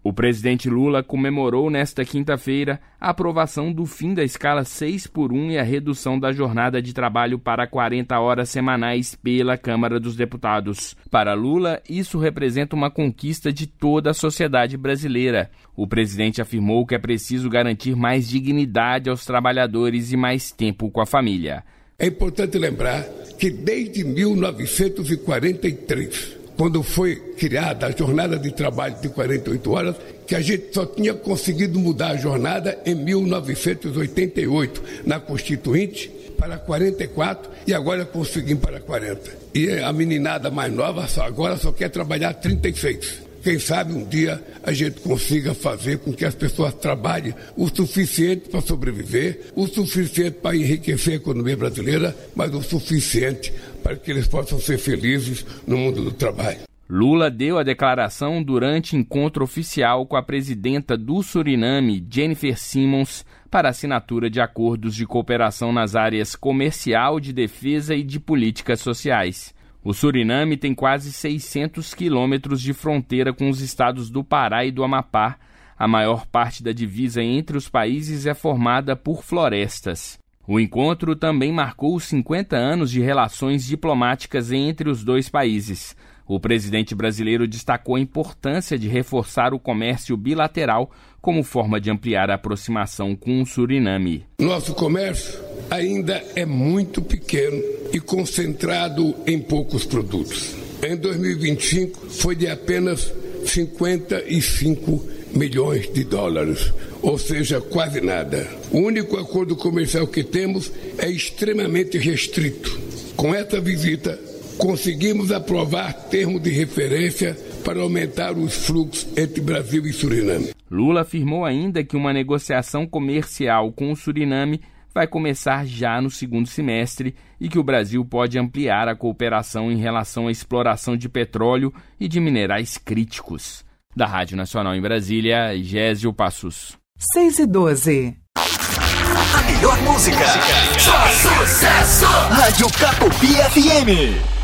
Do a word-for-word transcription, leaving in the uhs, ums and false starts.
O presidente Lula comemorou nesta quinta-feira a aprovação do fim da escala seis por um e a redução da jornada de trabalho para quarenta horas semanais pela Câmara dos Deputados. Para Lula, isso representa uma conquista de toda a sociedade brasileira. O presidente afirmou que é preciso garantir mais dignidade aos trabalhadores e mais tempo com a família. É importante lembrar que desde mil novecentos e quarenta e três, quando foi criada a jornada de trabalho de quarenta e oito horas, que a gente só tinha conseguido mudar a jornada em mil novecentos e oitenta e oito, na Constituinte, para quarenta e quatro, e agora conseguimos para quarenta. E a meninada mais nova só, agora só quer trabalhar trinta e seis. Quem sabe um dia a gente consiga fazer com que as pessoas trabalhem o suficiente para sobreviver, o suficiente para enriquecer a economia brasileira, mas o suficiente para que eles possam ser felizes no mundo do trabalho. Lula deu a declaração durante encontro oficial com a presidenta do Suriname, Jennifer Simmons, para assinatura de acordos de cooperação nas áreas comercial, de defesa e de políticas sociais. O Suriname tem quase seiscentos quilômetros de fronteira com os estados do Pará e do Amapá. A maior parte da divisa entre os países é formada por florestas. O encontro também marcou os cinquenta anos de relações diplomáticas entre os dois países. O presidente brasileiro destacou a importância de reforçar o comércio bilateral como forma de ampliar a aproximação com o Suriname. Nosso comércio ainda é muito pequeno e concentrado em poucos produtos. Em dois mil e vinte e cinco foi de apenas cinquenta e cinco milhões de dólares, ou seja, quase nada. O único acordo comercial que temos é extremamente restrito. Com essa visita, conseguimos aprovar termos de referência para aumentar os fluxos entre Brasil e Suriname. Lula afirmou ainda que uma negociação comercial com o Suriname vai começar já no segundo semestre e que o Brasil pode ampliar a cooperação em relação à exploração de petróleo e de minerais críticos. Da Rádio Nacional em Brasília, Gésio Passos. seis e doze. A melhor música. Só sucesso. Rádio Capopi F M.